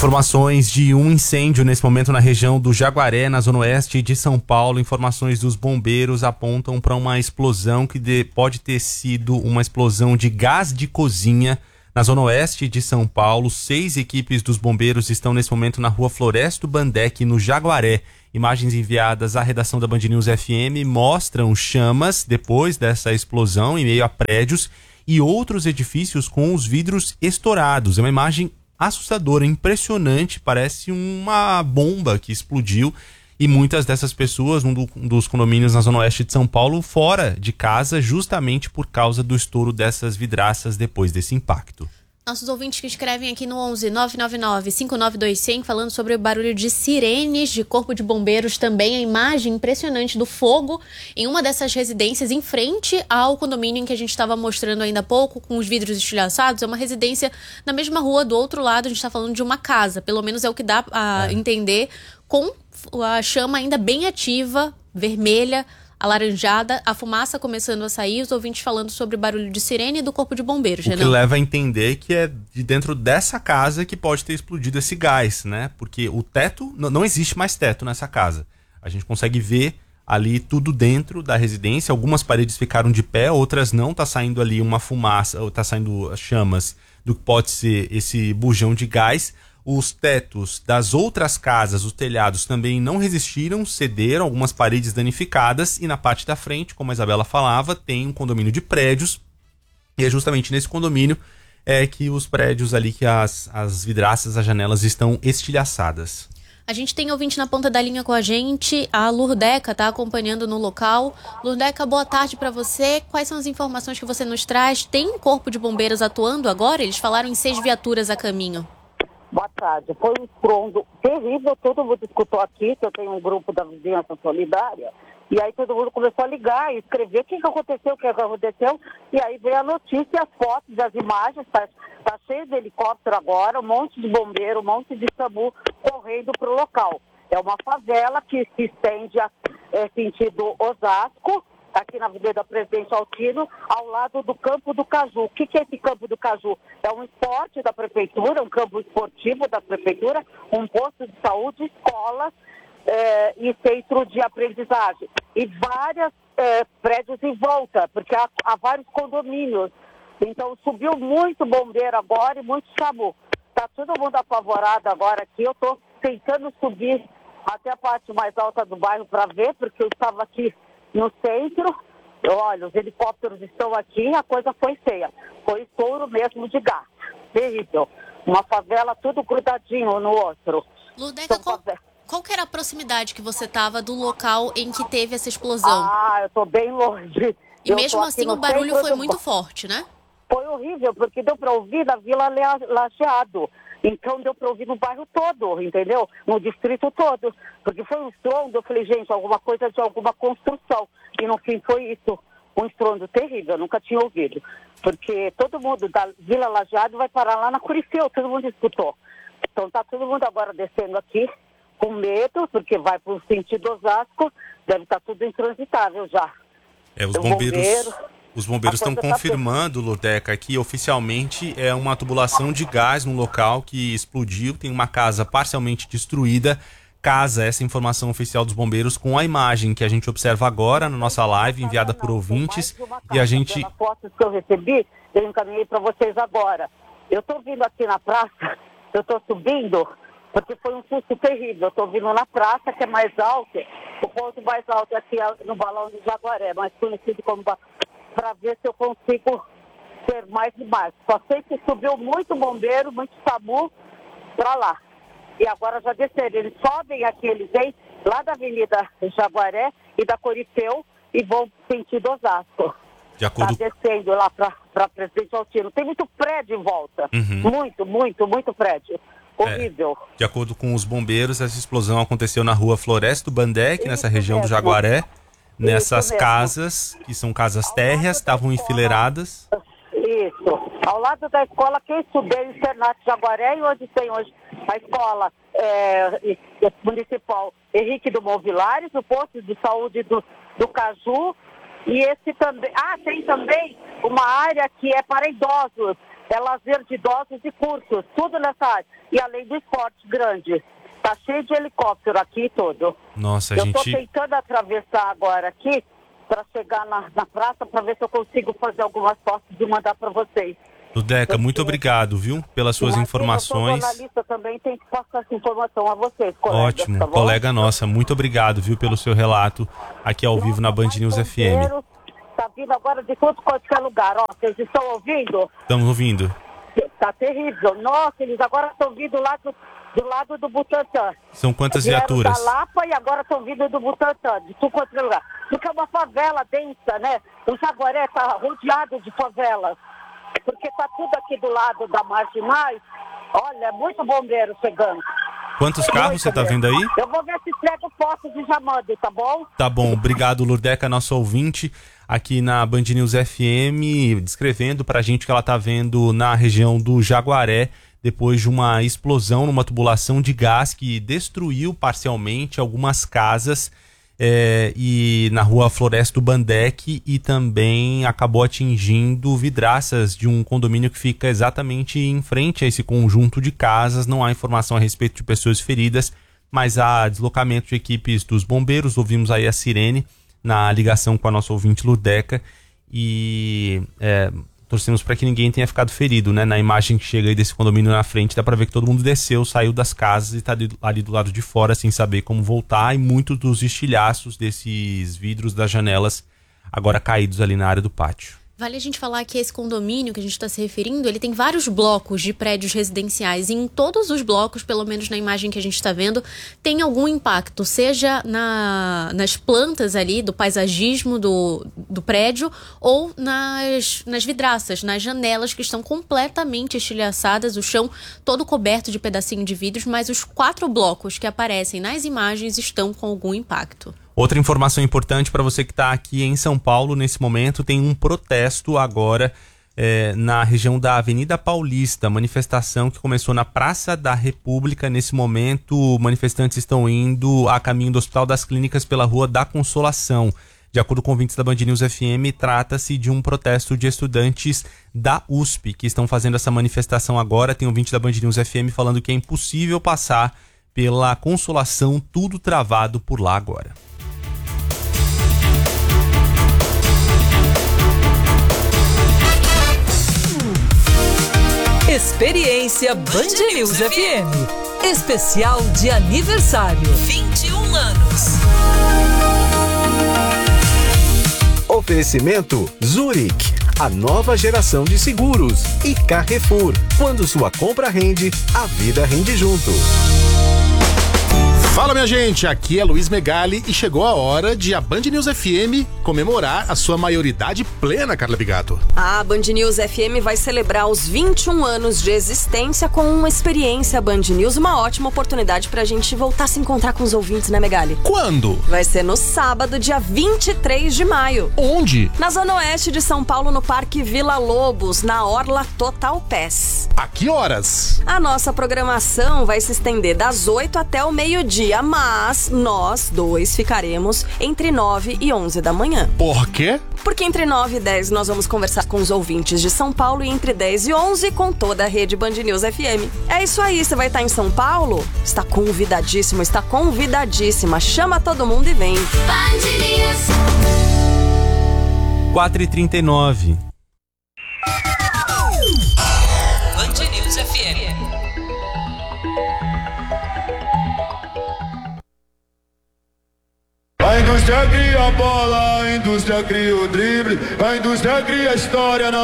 Informações de um incêndio nesse momento na região do Jaguaré, na zona oeste de São Paulo. Informações dos bombeiros apontam para uma explosão que pode ter sido uma explosão de gás de cozinha na zona oeste de São Paulo. 6 equipes dos bombeiros estão nesse momento na rua Floresto Bandeck, no Jaguaré. Imagens enviadas à redação da Band News FM mostram chamas depois dessa explosão em meio a prédios e outros edifícios com os vidros estourados. É uma imagem assustadora, impressionante, parece uma bomba que explodiu e muitas dessas pessoas, dos condomínios na zona oeste de São Paulo, fora de casa, justamente por causa do estouro dessas vidraças depois desse impacto. Nossos ouvintes que escrevem aqui no 11 999 592 100 falando sobre o barulho de sirenes de corpo de bombeiros, também a imagem impressionante do fogo em uma dessas residências em frente ao condomínio em que a gente estava mostrando ainda há pouco, com os vidros estilhaçados. É uma residência na mesma rua, do outro lado a gente está falando de uma casa, pelo menos é o que dá a entender, com a chama ainda bem ativa, vermelha, alaranjada, a fumaça começando a sair, os ouvintes falando sobre barulho de sirene e do corpo de bombeiros. O que leva a entender que é de dentro dessa casa que pode ter explodido esse gás, né? Porque o teto, não existe mais teto nessa casa. A gente consegue ver ali tudo dentro da residência, algumas paredes ficaram de pé, outras não, tá saindo ali uma fumaça, ou tá saindo chamas do que pode ser esse bujão de gás. Os tetos das outras casas, os telhados também não resistiram, cederam, algumas paredes danificadas, e na parte da frente, como a Isabela falava, tem um condomínio de prédios, e é justamente nesse condomínio que os prédios ali, que as vidraças, as janelas estão estilhaçadas. A gente tem ouvinte na ponta da linha com a gente, a Lurdeca está acompanhando no local. Lurdeca, boa tarde para você. Quais são as informações que você nos traz? Tem corpo de bombeiros atuando agora? Eles falaram em 6 viaturas a caminho. Boa tarde. Foi um estrondo terrível, todo mundo escutou aqui, que eu tenho um grupo da Vizinhança Solidária, e aí todo mundo começou a ligar e escrever o que aconteceu, e aí veio a notícia, as fotos, as imagens, tá cheio de helicóptero agora, um monte de bombeiro, um monte de SAMU correndo para o local. É uma favela que se estende sentido Osasco, aqui na Avenida Presidente Altino, ao lado do Campo do Caju. O que é esse Campo do Caju? É um esporte da Prefeitura, um campo esportivo da Prefeitura, um posto de saúde, escolas e centro de aprendizagem. E vários prédios em volta, porque há vários condomínios. Então subiu muito bombeiro agora e muito SAMU. Está todo mundo apavorado agora aqui. Eu estou tentando subir até a parte mais alta do bairro para ver, porque eu estava aqui no centro. Olha, os helicópteros estão aqui, a coisa foi feia. Foi estouro mesmo de gás. Terrível. Uma favela tudo grudadinho no outro. Ludeca, qual que era a proximidade que você estava do local em que teve essa explosão? Eu estou bem longe. E mesmo assim o barulho foi muito forte, né? Foi horrível, porque deu para ouvir na Vila Lajeado. Então deu para ouvir no bairro todo, entendeu? No distrito todo. Porque foi um estrondo, eu falei, gente, alguma coisa de alguma construção. E no fim foi isso, um estrondo terrível, eu nunca tinha ouvido. Porque todo mundo da Vila Lajeado vai parar lá na Curiceu, todo mundo escutou. Então tá todo mundo agora descendo aqui com medo, porque vai para o sentido Osasco, deve estar tudo intransitável já. Os bombeiros estão confirmando, Lurdeca, que oficialmente é uma tubulação de gás no local que explodiu. Tem uma casa parcialmente destruída. Casa essa informação oficial dos bombeiros com a imagem que a gente observa agora na nossa live, enviada por ouvintes. E a gente... As fotos que eu recebi, eu encaminhei para vocês agora. Eu estou vindo aqui na praça, eu estou subindo, porque foi um susto terrível. Eu estou vindo na praça, que é mais alto. O ponto mais alto aqui é no Balão do Jaguaré, mais conhecido como... para ver se eu consigo ter mais e mais. Só sei que subiu muito bombeiro, muito SAMU para lá. E agora já desceram. Eles sobem aqui, eles vêm lá da Avenida Jaguaré e da Coriceu e vão sentido Osasco. Está descendo lá para Presidente Altino. Tem muito prédio em volta. Muito prédio. Horrível. De acordo com os bombeiros, essa explosão aconteceu na rua Floresto Bandeck, nessa região do Jaguaré. Nessas casas, que são casas térreas, estavam enfileiradas. Isso. Ao lado da escola, quem estudei no Internato Jaguaré, e onde tem hoje a escola municipal Henrique do Vilares, o posto de saúde do Caju, e esse também... tem também uma área que é para idosos, é lazer de idosos e cursos, tudo nessa área. E além do esporte grande. Tá cheio de helicóptero aqui todo. Nossa, Eu tô tentando atravessar agora aqui para chegar na praça para ver se eu consigo fazer algumas fotos e mandar para vocês. Ludeca, muito obrigado, viu, pelas suas informações. Eu sou jornalista também, tenho que passar essa informação a vocês, colegas. Ótimo, tá bom? colega nossa, muito obrigado, viu, pelo seu relato aqui ao vivo na Band News FM. Tá vindo agora de tudo quanto é lugar, ó, vocês estão ouvindo? Estamos ouvindo. Tá terrível, nossa, eles agora estão vindo lá do lado do Butantã. São quantas viaturas? Da Lapa e agora estão vindo do Butantã, de tudo quanto é lugar. Porque é uma favela densa, né? O Jaguaré tá rodeado de favelas. Porque tá tudo aqui do lado da Marginais. Olha, muito bombeiro chegando. Quantos carros você tá vendo aí? Eu vou ver se entrego fotos e já mando, tá bom? Tá bom, obrigado, Lurdeca, nosso ouvinte aqui na Band News FM, descrevendo pra gente o que ela tá vendo na região do Jaguaré, depois de uma explosão numa tubulação de gás que destruiu parcialmente algumas casas e na rua Floresto Bandec, e também acabou atingindo vidraças de um condomínio que fica exatamente em frente a esse conjunto de casas. Não há informação a respeito de pessoas feridas, mas há deslocamento de equipes dos bombeiros. Ouvimos aí a sirene na ligação com a nossa ouvinte Ludeca e torcemos para que ninguém tenha ficado ferido, né? Na imagem que chega aí desse condomínio na frente, dá para ver que todo mundo desceu, saiu das casas e está ali do lado de fora sem saber como voltar, e muitos dos estilhaços desses vidros das janelas agora caídos ali na área do pátio. Vale a gente falar que esse condomínio que a gente está se referindo, ele tem vários blocos de prédios residenciais, e em todos os blocos, pelo menos na imagem que a gente está vendo, tem algum impacto, seja nas plantas ali, do paisagismo do prédio, ou nas vidraças, nas janelas que estão completamente estilhaçadas, o chão todo coberto de pedacinho de vidros, mas os 4 blocos que aparecem nas imagens estão com algum impacto. Outra informação importante para você que está aqui em São Paulo nesse momento: tem um protesto agora na região da Avenida Paulista, manifestação que começou na Praça da República. Nesse momento, manifestantes estão indo a caminho do Hospital das Clínicas pela Rua da Consolação. De acordo com ouvintes da Band News FM, trata-se de um protesto de estudantes da USP que estão fazendo essa manifestação agora. Tem ouvinte da Band News FM falando que é impossível passar pela Consolação, tudo travado por lá agora. Experiência Band News FM. Especial de aniversário. 21 anos. Oferecimento Zurich, a nova geração de seguros. E Carrefour, quando sua compra rende, a vida rende junto. Fala, minha gente, aqui é Luiz Megali e chegou a hora de a Band News FM comemorar a sua maioridade plena, Carla Bigato. A Band News FM vai celebrar os 21 anos de existência com uma experiência Band News, uma ótima oportunidade pra gente voltar a se encontrar com os ouvintes, né, Megali? Quando? Vai ser no sábado, dia 23 de maio. Onde? Na Zona Oeste de São Paulo, no Parque Vila Lobos, na Orla Total Pass. A que horas? A nossa programação vai se estender das 8 até o meio-dia, mas nós dois ficaremos entre 9 e 11 da manhã. Por quê? Porque entre 9 e 10 nós vamos conversar com os ouvintes de São Paulo, e entre 10 e 11 com toda a rede Band News FM. É isso aí, você vai estar em São Paulo? Está convidadíssimo, está convidadíssima. Chama todo mundo e vem. Band News. 4h39. Band News FM. A indústria cria a bola, a indústria cria o drible, a indústria cria a história.